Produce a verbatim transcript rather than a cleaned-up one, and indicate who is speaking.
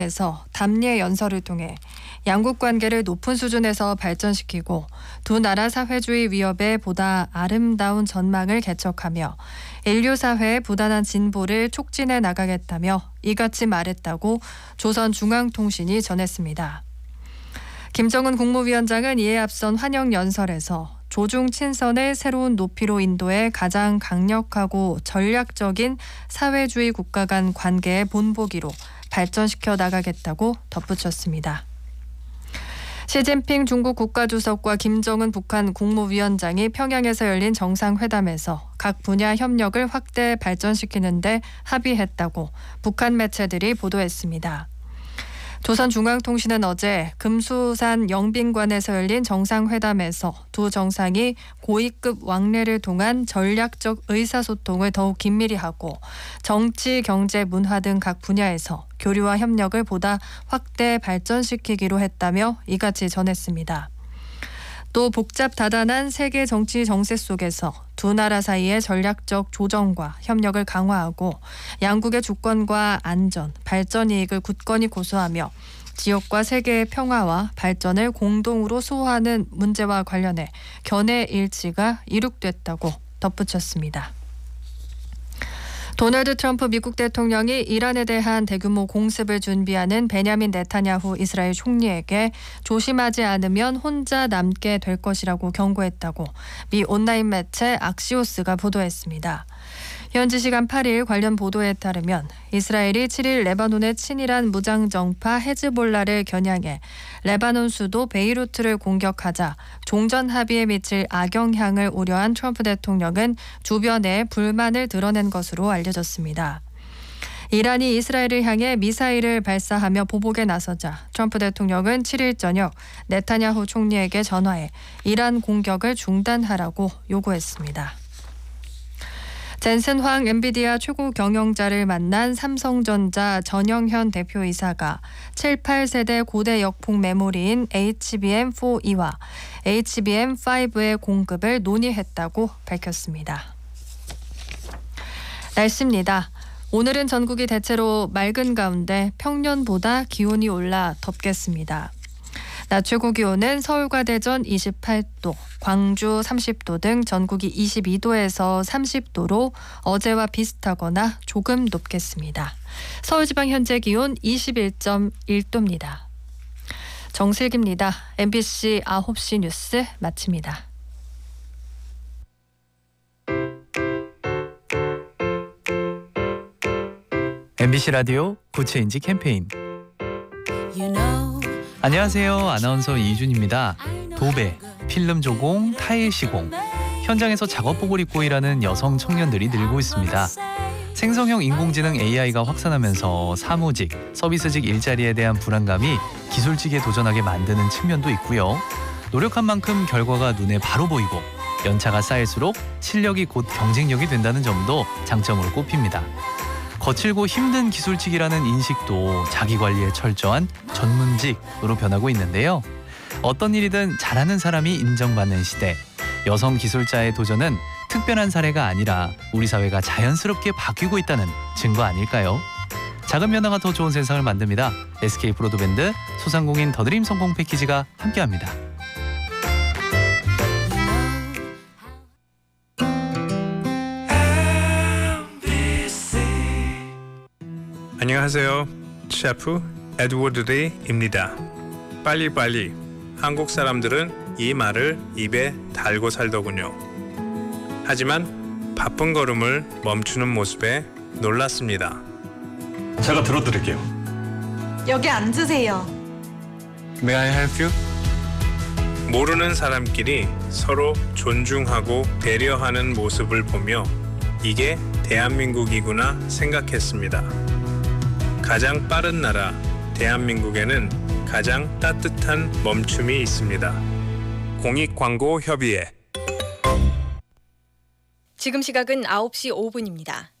Speaker 1: 에서 담례 연설을 통해 양국 관계를 높은 수준에서 발전시키고 두 나라 사회주의 위협에 보다 아름다운 전망을 개척하며 인류 사회의 부단한 진보를 촉진해 나가겠다며 이같이 말했다고 조선중앙통신이 전했습니다. 김정은 국무위원장은 이에 앞선 환영 연설에서 조중 친선을 새로운 높이로 인도해 가장 강력하고 전략적인 사회주의 국가 간 관계의 본보기로 발전시켜 나가겠다고 덧붙였습니다. 시진핑 중국 국가주석과 김정은 북한 국무위원장이 평양에서 열린 정상회담에서 각 분야 협력을 확대 발전시키는 데 합의했다고 북한 매체들이 보도했습니다. 조선중앙통신은 어제 금수산 영빈관에서 열린 정상회담에서 두 정상이 고위급 왕래를 통한 전략적 의사소통을 더욱 긴밀히 하고 정치, 경제, 문화 등 각 분야에서 교류와 협력을 보다 확대 발전시키기로 했다며 이같이 전했습니다. 또 복잡 다단한 세계 정치 정세 속에서 두 나라 사이의 전략적 조정과 협력을 강화하고 양국의 주권과 안전, 발전 이익을 굳건히 고수하며 지역과 세계의 평화와 발전을 공동으로 수호하는 문제와 관련해 견해 일치가 이룩됐다고 덧붙였습니다. 도널드 트럼프 미국 대통령이 이란에 대한 대규모 공습을 준비하는 베냐민 네타냐후 이스라엘 총리에게 조심하지 않으면 혼자 남게 될 것이라고 경고했다고 미 온라인 매체 악시오스가 보도했습니다. 현지 시간 팔 일 관련 보도에 따르면 이스라엘이 칠 일 레바논의 친이란 무장정파 헤즈볼라를 겨냥해 레바논 수도 베이루트를 공격하자 종전 합의에 미칠 악영향을 우려한 트럼프 대통령은 주변에 불만을 드러낸 것으로 알려졌습니다. 이란이 이스라엘을 향해 미사일을 발사하며 보복에 나서자 트럼프 대통령은 칠 일 저녁 네타냐후 총리에게 전화해 이란 공격을 중단하라고 요구했습니다. 젠슨 황 엔비디아 최고 경영자를 만난 삼성전자 전영현 대표이사가 칠, 팔 세대 고대 역폭 메모리인 에이치비엠 사 이와 에이치비엠 오의 공급을 논의했다고 밝혔습니다. 날씨입니다. 오늘은 전국이 대체로 맑은 가운데 평년보다 기온이 올라 덥겠습니다. 낮 최고 기온은 서울과 대전 이십팔 도, 광주 삼십 도 등 전국이 이십이 도에서 삼십 도로 어제와 비슷하거나 조금 높겠습니다. 서울지방 현재 기온 이십일 점 일 도입니다. 정슬기입니다. 엠비씨 아홉 시 뉴스 마칩니다.
Speaker 2: 엠비씨 라디오 구체인지 캠페인. You know. 안녕하세요. 아나운서 이준입니다. 도배, 필름 조공, 타일 시공, 현장에서 작업복을 입고 일하는 여성 청년들이 늘고 있습니다. 생성형 인공지능 에이아이가 확산하면서 사무직, 서비스직 일자리에 대한 불안감이 기술직에 도전하게 만드는 측면도 있고요. 노력한 만큼 결과가 눈에 바로 보이고 연차가 쌓일수록 실력이 곧 경쟁력이 된다는 점도 장점으로 꼽힙니다. 거칠고 힘든 기술직이라는 인식도 자기관리에 철저한 전문직으로 변하고 있는데요. 어떤 일이든 잘하는 사람이 인정받는 시대, 여성 기술자의 도전은 특별한 사례가 아니라 우리 사회가 자연스럽게 바뀌고 있다는 증거 아닐까요? 작은 변화가 더 좋은 세상을 만듭니다. 에스케이 브로드밴드 소상공인 더드림 성공 패키지가 함께합니다.
Speaker 3: 안녕하세요. 셰프 에드워드 리입니다. 빨리빨리. 한국 사람들은 이 말을 입에 달고 살더군요. 하지만 바쁜 걸음을 멈추는 모습에 놀랐습니다.
Speaker 4: 제가 들어드릴게요.
Speaker 5: 여기 앉으세요.
Speaker 4: May I help you?
Speaker 3: 모르는 사람끼리 서로 존중하고 배려하는 모습을 보며 이게 대한민국이구나 생각했습니다. 가장 빠른 나라 대한민국에는 가장 따뜻한 멈춤이 있습니다. 공익광고협의회.
Speaker 6: 지금 시각은 아홉 시 오 분입니다.